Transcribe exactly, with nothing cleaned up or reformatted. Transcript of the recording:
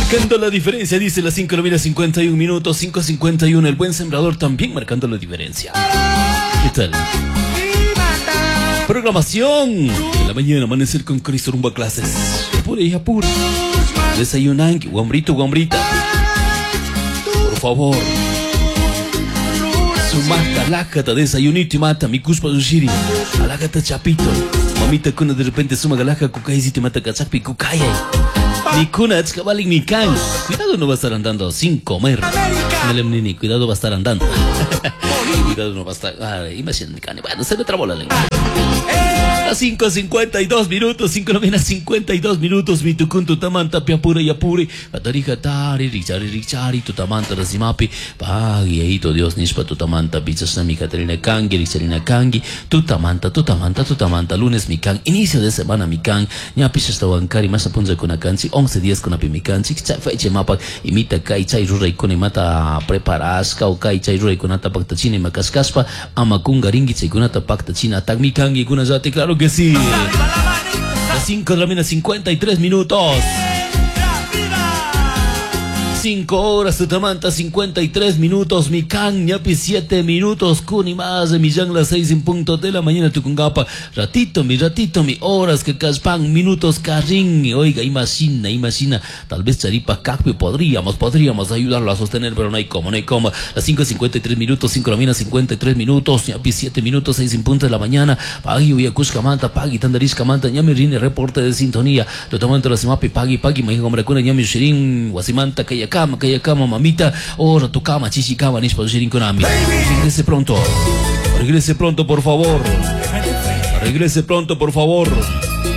Marcando la diferencia, dice las cinco de la cincuenta y un minutos, cinco cincuenta y uno. El buen sembrador también marcando la diferencia. ¿Qué tal? Programación. En la mañana, amanecer con Cristo rumbo a clases. Apura y apura. Desayunan, guambrito, guambrita. Por favor. Sumata, lácata, desayunito y mata, mi cuspa dushiri. Alágata chapito. Mamita kuna de repente suma galaja, cucay si te mata cachapi, cucay. Mi cuna, cabal mi can. Cuidado, no va a estar andando sin comer. Nini, cuidado, va a estar andando. Cuidado, no va a estar. Ay, imagínate, cane. Bueno, se me trabó la lengua. A cinco cincuenta y dos minutos, cinco novenas cincuenta y dos minutos, mi tucun tutamanta piapura y apure, patarija tari, richari richari, tutamanta rasimapi, pagi eito Dios nispa tutamanta, bichasami Caterina Kangi, richarina Kangi, tutamanta, tutamanta, tutamanta, lunes mi can, inicio de semana mi can, ñapis estawankari, más apunza con akansi, once días con api mi cansi, feche mapa, imita kai chai rurai con mata preparasca o kai chai rurai con ata pacta china y macaskaspa, amakunga ringi chai con ata pacta china, tak mi kangi con azate, claro que sí. Las cinco de la mañana, cincuenta y tres minutos. cinco horas Tutamanta, cincuenta y tres minutos. Mi can, ñapi, siete minutos. Kuni más de Millán, las seis en punto de la mañana. Tucungapa, ratito, mi ratito, mi horas que caspan, minutos carrín. Oiga, imagina, imagina. Tal vez Charipa Cacpe podríamos, podríamos ayudarlo a sostener, pero no hay cómo, no hay cómo. Las cinco cincuenta y tres minutos, cinco de la mañana, cincuenta y tres minutos. ñapi, siete minutos, seis en punto de la mañana. Pagi, Uyakushka Manta, Pagi, Tandarisca Manta, ñami, Rine, reporte de sintonía. Tutamanta, la Simapi, Pagi, Pagi, Mahiga, Hombracuna, ñami, Shirin, Guasimanta, Kaya cama, que cama, mamita, ora tu cama, chichi cama, nispa shirin konami. Regrese pronto, regrese pronto, por favor. Regrese pronto, por favor.